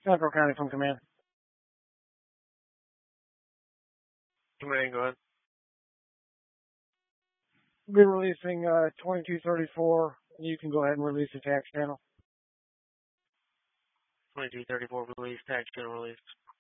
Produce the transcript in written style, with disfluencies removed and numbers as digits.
Central County from Command. Command, go ahead. We're releasing 2234. You can go ahead and release the tax channel. 2234 release, tax channel release.